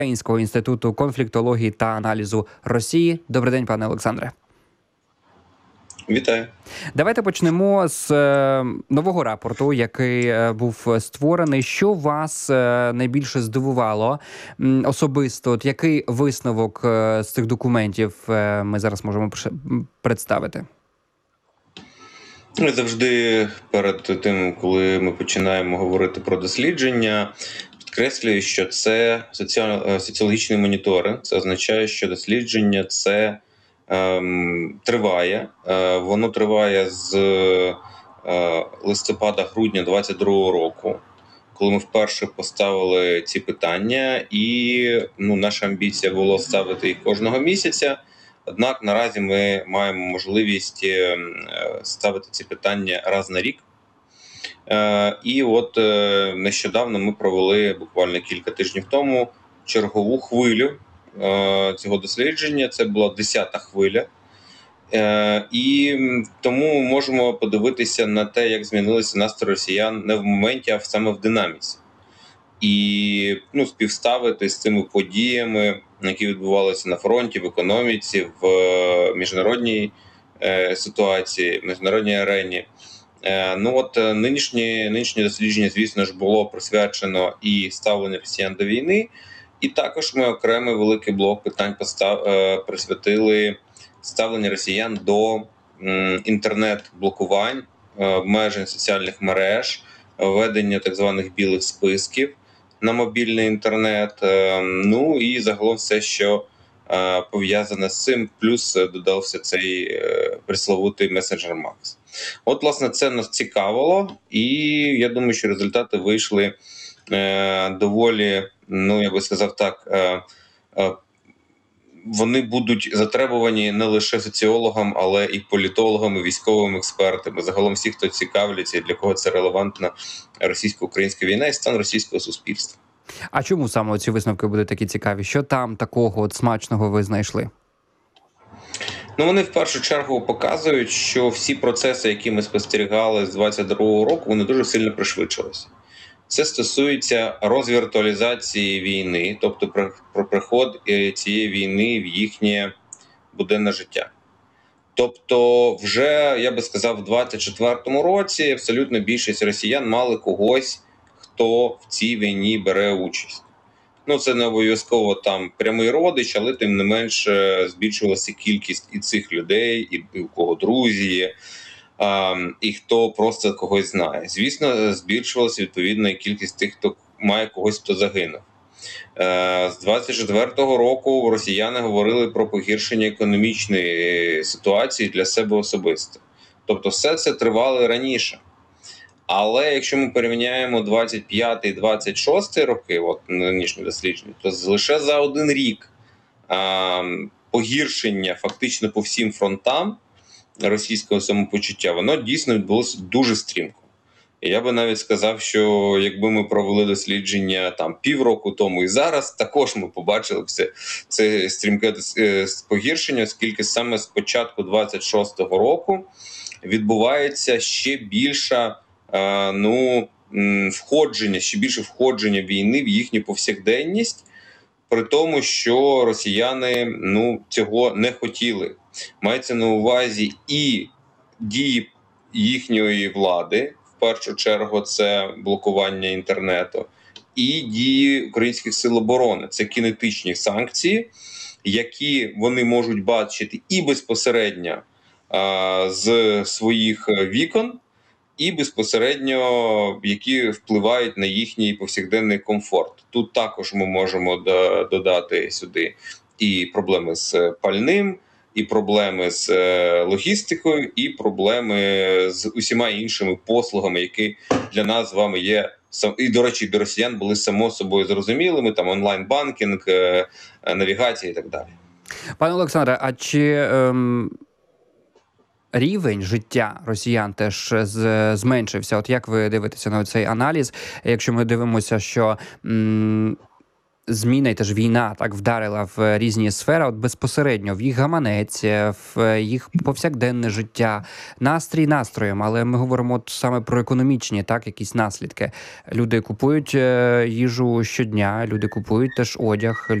Українського інституту конфліктології та аналізу Росії. Добрий день, пане Олександре. Вітаю. Давайте почнемо з нового рапорту, який був створений. Що вас найбільше здивувало особисто? От який висновок з цих документів ми зараз можемо представити? Завжди перед тим, коли ми починаємо говорити про дослідження, підкреслюю, що це соціологічний моніторинг. Це означає, що дослідження це триває. Воно триває з листопада-грудня 2022 року, коли ми вперше поставили ці питання, і наша амбіція була ставити їх кожного місяця. Однак наразі ми маємо можливість ставити ці питання раз на рік. І от нещодавно ми провели, буквально кілька тижнів тому, чергову хвилю цього дослідження. Це була 10-та хвиля. І тому ми можемо подивитися на те, як змінилися настрої росіян не в моменті, а саме в динаміці. І співставити з цими подіями, які відбувалися на фронті, в економіці, в міжнародній ситуації, в міжнародній арені. Нинішнє дослідження, звісно ж, було присвячено і ставленню росіян до війни, і також ми окремий великий блок питань присвятили ставленню росіян до інтернет-блокувань, обмежень соціальних мереж, введення так званих білих списків на мобільний інтернет, і загалом все, що пов'язане з цим, плюс додався цей пресловутий месенджер Макс. От, власне, це нас цікавило, і я думаю, що результати вийшли доволі, я би сказав так, вони будуть затребувані не лише соціологам, але і політологам, і військовим експертам, і загалом всі, хто цікавляться, і для кого це релевантна російсько-українська війна і стан російського суспільства. А чому саме ці висновки будуть такі цікаві? Що там такого смачного ви знайшли? Вони в першу чергу показують, що всі процеси, які ми спостерігали з 22-го року, вони дуже сильно пришвидшилися. Це стосується розвіртуалізації війни, тобто про приход цієї війни в їхнє буденне життя. Тобто вже, я би сказав, в 24-му році абсолютно більшість росіян мали когось, хто в цій війні бере участь. Це не обов'язково там прямий родич, але тим не менш збільшувалася кількість і цих людей, і у кого друзі є, і хто просто когось знає. Звісно, збільшувалася відповідно і кількість тих, хто має когось, хто загинув. З 24-го року росіяни говорили про погіршення економічної ситуації для себе особисто. Тобто все це тривало раніше. Але якщо ми порівняємо 25-й і 26-й роки, нинішнє дослідження, то лише за один рік погіршення фактично по всім фронтам російського самопочуття, воно дійсно відбулося дуже стрімко. І я би навіть сказав, що якби ми провели дослідження півроку тому і зараз, також ми побачили це стрімке погіршення, оскільки саме з початку 26-го року відбувається ще більше входження війни в їхню повсякденність, при тому, що росіяни цього не хотіли. Мається на увазі і дії їхньої влади, в першу чергу це блокування інтернету, і дії українських сил оборони. Це кінетичні санкції, які вони можуть бачити і безпосередньо з своїх вікон, і безпосередньо, які впливають на їхній повсякденний комфорт. Тут також ми можемо додати сюди і проблеми з пальним, і проблеми з логістикою, і проблеми з усіма іншими послугами, які для нас з вами є, і, до речі, до росіян були само собою зрозумілими, онлайн-банкінг, навігація і так далі. Пане Олександре, а чи рівень життя росіян теж зменшився? От як ви дивитеся на цей аналіз? Якщо ми дивимося, що зміна і теж війна так вдарила в різні сфери, от безпосередньо в їх гаманець, в їх повсякденне життя, настрій настроєм, але ми говоримо от саме про економічні, так, якісь наслідки. Люди купують їжу щодня, люди купують теж одяг,